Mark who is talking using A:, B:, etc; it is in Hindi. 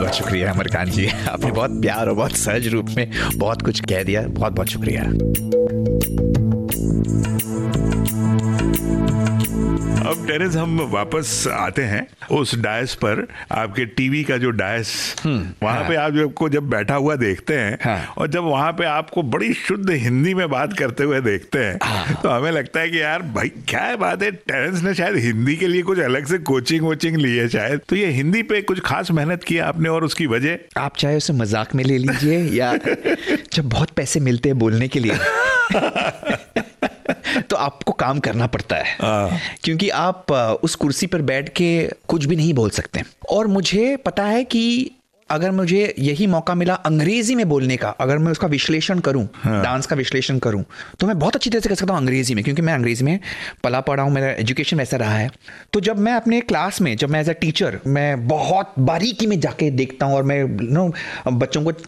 A: बहुत शुक्रिया अमरकांत जी, आपने बहुत प्यार और बहुत सहज रूप में बहुत कुछ कह दिया, बहुत बहुत शुक्रिया।
B: अब टेरेस हम वापस आते हैं उस डायस पर, आपके टीवी का जो डायस, वहां पे आप जब बैठा हुआ देखते हैं और जब वहां पे आपको बड़ी शुद्ध हिंदी में बात करते हुए देखते हैं तो हमें लगता है कि यार भाई क्या बात है, टेरेंस ने शायद हिंदी के लिए कुछ अलग से कोचिंग वोचिंग ली है शायद। तो ये हिंदी पे कुछ खास मेहनत की आपने और उसकी वजह?
A: आप चाहे उसे मजाक में ले लीजिए या जब बहुत पैसे मिलते हैं बोलने के लिए तो आपको काम करना पड़ता है, क्योंकि आप उस कुर्सी पर बैठ के कुछ भी नहीं बोल सकते। और मुझे पता है कि अगर मुझे यही मौका मिला अंग्रेजी में बोलने का, अगर मैं उसका विश्लेषण करूं, डांस का विश्लेषण करूं, तो मैं बहुत अच्छी तरह से कर सकता हूं अंग्रेजी में, क्योंकि मैं अंग्रेजी में पला पढ़ा हूं, मेरा एजुकेशन वैसा रहा है। तो जब मैं अपने क्लास में, जब मैं एज अ टीचर, मैं बहुत बारीकी में जाके देखता हूं और मैं बच्चों को